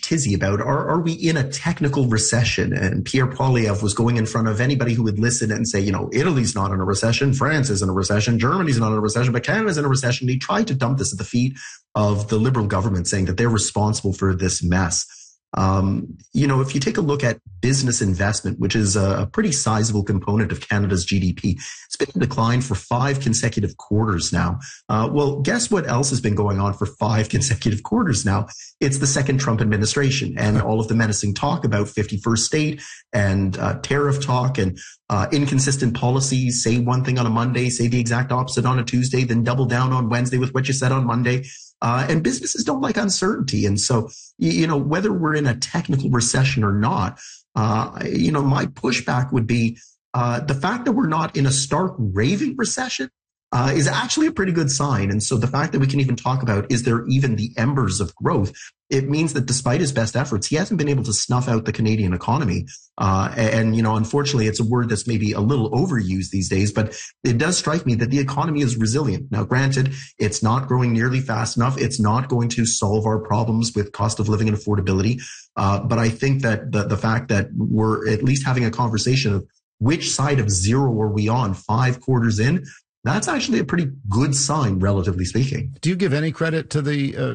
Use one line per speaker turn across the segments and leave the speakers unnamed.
tizzy about, are we in a technical recession? And Pierre Poilievre was going in front of anybody who would listen and say, Italy's not in a recession, France is in a recession, Germany's not in a recession, but Canada's in a recession. He tried to dump this at the feet of the Liberal government, saying that they're responsible for this mess. If you take a look at business investment, which is a pretty sizable component of Canada's GDP, it's been in decline for 5 consecutive quarters now. Well, guess what else has been going on for 5 consecutive quarters now? It's the second Trump administration and all of the menacing talk about 51st state and tariff talk and inconsistent policies. Say one thing on a Monday, say the exact opposite on a Tuesday, then double down on Wednesday with what you said on Monday. And businesses don't like uncertainty. And so, whether we're in a technical recession or not, my pushback would be the fact that we're not in a stark raving recession is actually a pretty good sign. And so the fact that we can even talk about, is there even the embers of growth? It means that despite his best efforts, he hasn't been able to snuff out the Canadian economy. Unfortunately, it's a word that's maybe a little overused these days, but it does strike me that the economy is resilient. Now, granted, it's not growing nearly fast enough. It's not going to solve our problems with cost of living and affordability. But I think that the fact that we're at least having a conversation of which side of zero are we on 5 quarters in, that's actually a pretty good sign, relatively speaking.
Do you give any credit to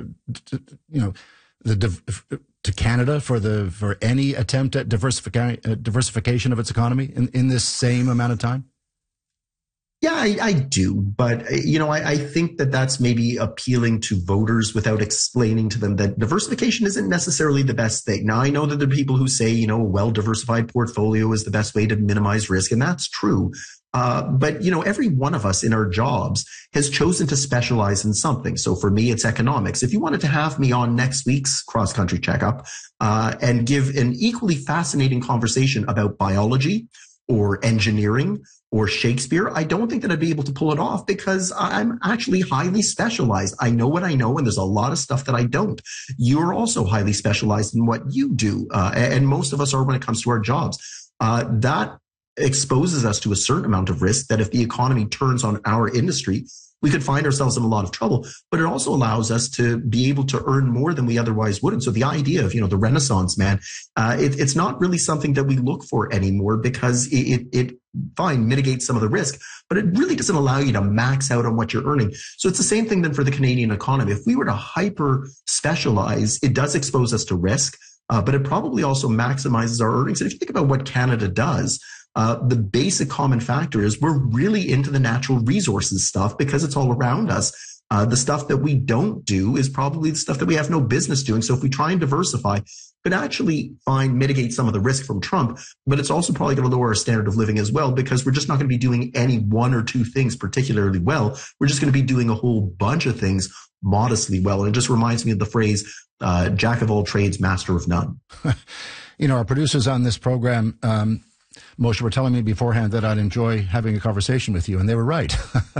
to Canada for any attempt at diversification of its economy in this same amount of time?
Yeah, I do. But, I think that that's maybe appealing to voters without explaining to them that diversification isn't necessarily the best thing. Now, I know that there are people who say, a well-diversified portfolio is the best way to minimize risk, and that's true. But every one of us in our jobs has chosen to specialize in something. So for me, it's economics. If you wanted to have me on next week's cross-country checkup and give an equally fascinating conversation about biology or engineering or Shakespeare, I don't think that I'd be able to pull it off because I'm actually highly specialized. I know what I know, and there's a lot of stuff that I don't. You're also highly specialized in what you do, and most of us are when it comes to our jobs. That exposes us to a certain amount of risk that if the economy turns on our industry, we could find ourselves in a lot of trouble. But it also allows us to be able to earn more than we otherwise would. And so the idea of, the Renaissance man, it's not really something that we look for anymore because it fine, mitigates some of the risk, but it really doesn't allow you to max out on what you're earning. So it's the same thing then for the Canadian economy. If we were to hyper specialize, it does expose us to risk, but it probably also maximizes our earnings. And if you think about what Canada does, the basic common factor is we're really into the natural resources stuff because it's all around us. The stuff that we don't do is probably the stuff that we have no business doing. So if we try and diversify, could actually mitigate some of the risk from Trump, but it's also probably going to lower our standard of living as well because we're just not going to be doing any one or two things particularly well. We're just going to be doing a whole bunch of things modestly well. And it just reminds me of the phrase, jack of all trades, master of none.
Our producers on this program, Moshe, were telling me beforehand that I'd enjoy having a conversation with you, and they were right.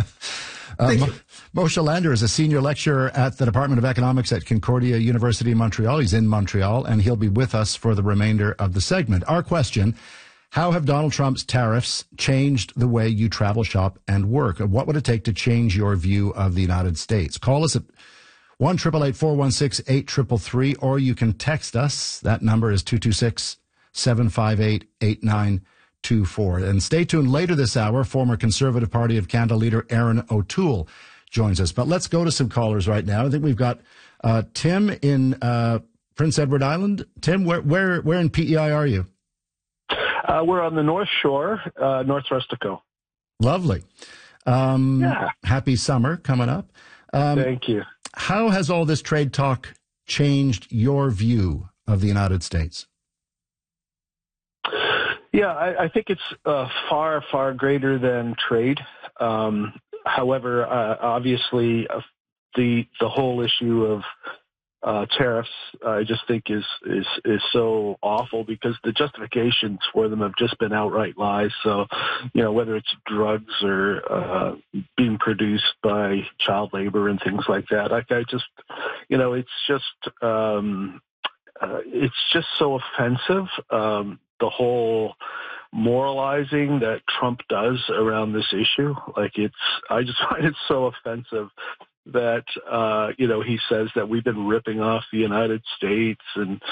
Moshe Lander is a senior lecturer at the Department of Economics at Concordia University in Montreal. He's in Montreal, and he'll be with us for the remainder of the segment. Our question, how have Donald Trump's tariffs changed the way you travel, shop, and work? What would it take to change your view of the United States? Call us at 1-888-416-8333, or you can text us. That number is 226-758-8924. And stay tuned later this hour. Former Conservative Party of Canada leader Erin O'Toole joins us. But let's go to some callers right now. I think we've got Tim in Prince Edward Island. Tim, where in PEI are you?
We're on the North Shore, North Rustico.
Lovely. Happy summer coming up.
Thank you.
How has all this trade talk changed your view of the United States?
Yeah, I think it's far, far greater than trade. However, obviously, the whole issue of tariffs, I just think is so awful because the justifications for them have just been outright lies. So, whether it's drugs or being produced by child labor and things like that, it's just so offensive. The whole moralizing that Trump does around this issue, I just find it so offensive that, he says that we've been ripping off the United States and